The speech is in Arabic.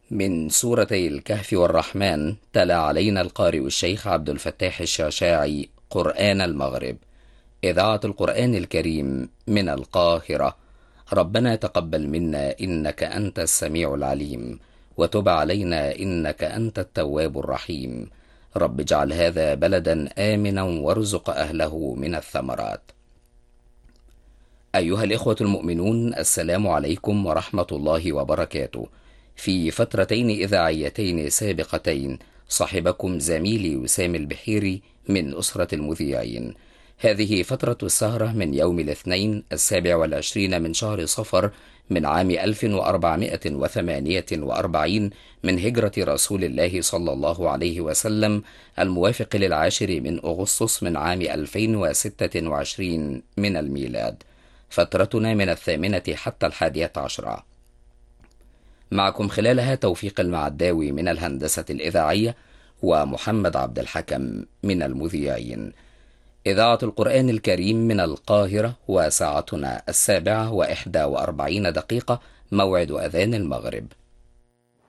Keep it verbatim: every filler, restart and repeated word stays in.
من سورتي الكهف والرحمن. تلا علينا القارئ الشيخ عبد الفتاح الشعشاعي قرآن المغرب، إذاعة القرآن الكريم من القاهرة. ربنا تقبل منا إنك أنت السميع العليم، وتب علينا إنك أنت التواب الرحيم. رب اجعل هذا بلدا آمنا وارزق أهله من الثمرات. أيها الإخوة المؤمنون، السلام عليكم ورحمة الله وبركاته. في فترتين إذاعيتين سابقتين صاحبكم زميلي وسام البحيري من أسرة المذيعين. هذه فترة السهرة من يوم الاثنين السابع والعشرين من شهر صفر من عام ألف وأربعمائة وثمانية وأربعين من هجرة رسول الله صلى الله عليه وسلم، الموافق للعاشر من أغسطس من عام ألفين وستة وعشرين من الميلاد. فترتنا من الثامنة حتى الحادية عشرة. معكم خلالها توفيق المعداوي من الهندسة الإذاعية، ومحمد عبد الحكم من المذيعين. إذاعة القرآن الكريم من القاهرة، وساعتنا السابعة وإحدى وأربعين دقيقة موعد أذان المغرب.